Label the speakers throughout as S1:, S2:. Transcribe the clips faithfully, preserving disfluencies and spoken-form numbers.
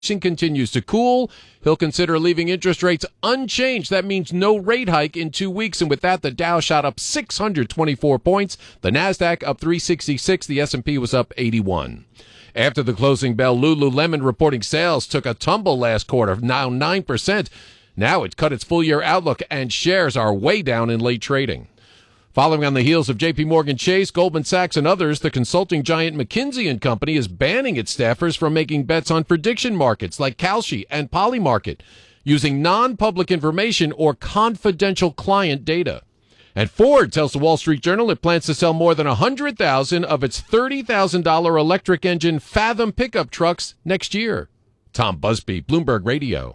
S1: continues to cool, he'll consider leaving interest rates unchanged. That means no rate hike in two weeks. And with that, the Dow shot up six hundred twenty-four points. The NASDAQ up three sixty-six. The S and P was up eighty-one. After the closing bell, Lululemon reporting sales took a tumble last quarter, now nine percent. Now it cut its full-year outlook, and shares are way down in late trading. Following on the heels of J P. Morgan Chase, Goldman Sachs, and others, the consulting giant McKinsey and Company is banning its staffers from making bets on prediction markets like Kalshi and Polymarket using non-public information or confidential client data. And Ford tells the Wall Street Journal it plans to sell more than one hundred thousand of its thirty thousand dollars electric engine Fathom pickup trucks next year. Tom Busby, Bloomberg Radio.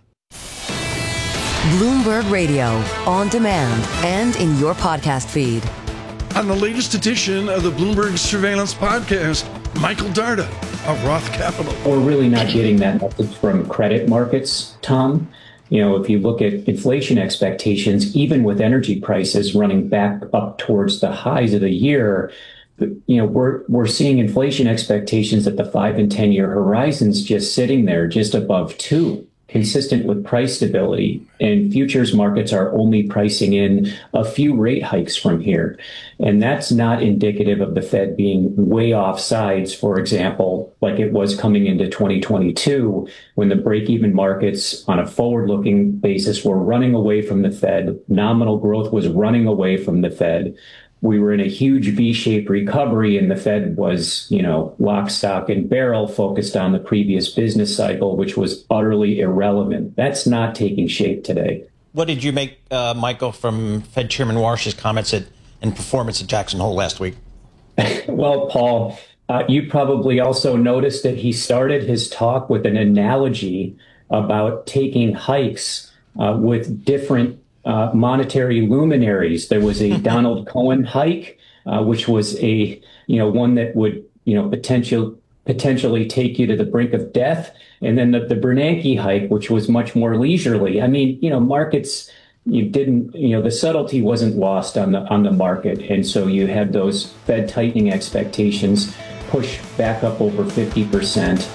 S2: Bloomberg Radio, on demand and in your podcast feed.
S3: On the latest edition of the Bloomberg Surveillance Podcast, Michael Darda of Roth Capital.
S4: We're really not getting that message from credit markets, Tom. You know, if you look at inflation expectations, even with energy prices running back up towards the highs of the year, you know, we're we're seeing inflation expectations at the five and ten year horizons just sitting there just above two, consistent with price stability. And futures markets are only pricing in a few rate hikes from here. And that's not indicative of the Fed being way off sides, for example, like it was coming into twenty twenty-two, when the break-even markets on a forward-looking basis were running away from the Fed. Nominal growth was running away from the Fed. We were in a huge V-shaped recovery, and the Fed was, you know, lock, stock, and barrel focused on the previous business cycle, which was utterly irrelevant. That's not taking shape today.
S5: What did you make, uh, Michael, from Fed Chairman Warsh's comments at, and performance at Jackson Hole last week?
S4: Well, Paul, uh, you probably also noticed that he started his talk with an analogy about taking hikes uh, with different Uh, monetary luminaries. There was a Donald Cohen hike, uh, which was a, you know, one that would, you know, potential, potentially take you to the brink of death. And then the, the Bernanke hike, which was much more leisurely. I mean, you know, markets, you didn't, you know, the subtlety wasn't lost on the, on the market. And so you had those Fed tightening expectations push back up over fifty percent.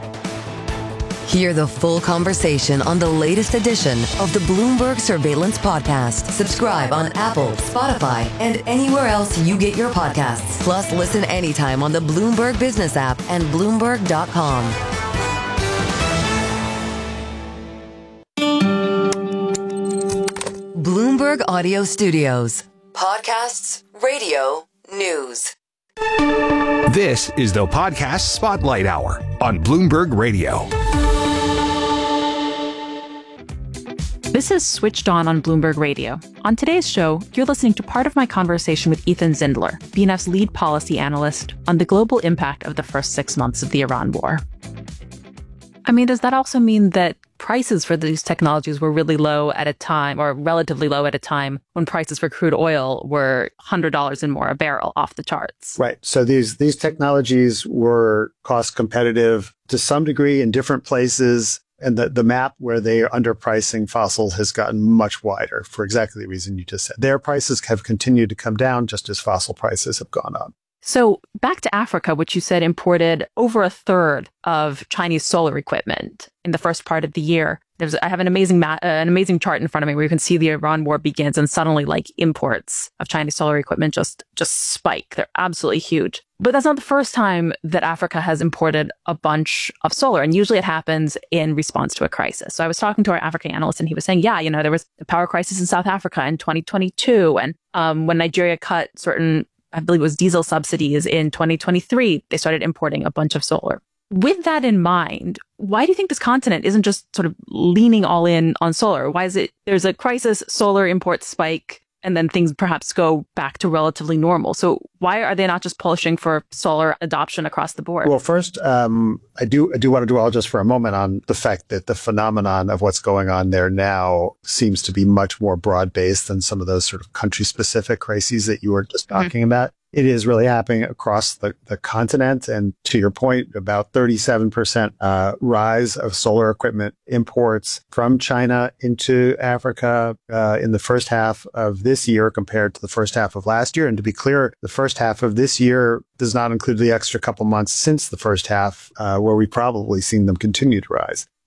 S2: Hear the full conversation on the latest edition of the Bloomberg Surveillance Podcast. Subscribe on Apple, Spotify, and anywhere else you get your podcasts. Plus, listen anytime on the Bloomberg Business app and Bloomberg dot com. Bloomberg Audio Studios. Podcasts, radio, news.
S6: This is the Podcast Spotlight Hour on Bloomberg Radio.
S7: This is Switched On on Bloomberg Radio. On today's show, you're listening to part of my conversation with Ethan Zindler, B N F's lead policy analyst, on the global impact of the first six months of the Iran war. I mean, does that also mean that prices for these technologies were really low at a time, or relatively low at a time, when prices for crude oil were one hundred dollars and more a barrel, off the charts?
S8: Right. So these these technologies were cost competitive to some degree in different places. And the, the map where they are underpricing fossils has gotten much wider for exactly the reason you just said. Their prices have continued to come down just as fossil prices have gone up.
S7: So back to Africa, which you said imported over a third of Chinese solar equipment in the first part of the year. There's, I have an amazing ma- uh, an amazing chart in front of me where you can see the Iran war begins and suddenly, like, imports of Chinese solar equipment just just spike. They're absolutely huge. But that's not the first time that Africa has imported a bunch of solar. And usually it happens in response to a crisis. So I was talking to our African analyst and he was saying, yeah, you know, there was a power crisis in South Africa in twenty twenty-two. And um, when Nigeria cut certain, I believe it was diesel subsidies in twenty twenty-three, they started importing a bunch of solar. With that in mind, why do you think this continent isn't just sort of leaning all in on solar? Why is it there's a crisis, solar imports spike, and then things perhaps go back to relatively normal? So why are they not just pushing for solar adoption across the board?
S8: Well, first, um, I do I do want to dwell just for a moment on the fact that the phenomenon of what's going on there now seems to be much more broad-based than some of those sort of country-specific crises that you were just talking mm-hmm. about. It is really happening across the, the continent. And to your point, about thirty-seven percent uh, rise of solar equipment imports from China into Africa uh, in the first half of this year compared to the first half of last year. And to be clear, the first half of this year does not include the extra couple months since the first half, uh, where we've probably seen them continue to rise.